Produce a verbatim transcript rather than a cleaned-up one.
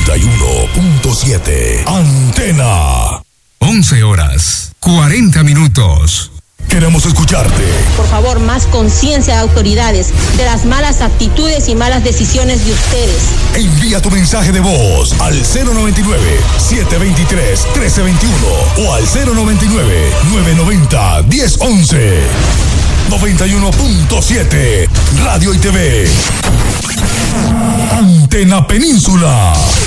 noventa y uno punto siete. Antena. once horas, cuarenta minutos. Queremos escucharte. Por favor, más conciencia de autoridades de las malas actitudes y malas decisiones de ustedes. Envía tu mensaje de voz al cero noventa y nueve, setecientos veintitrés, trece veintiuno o al cero noventa y nueve, novecientos noventa, diez once. noventa y uno punto siete Radio y T V. Antena Península.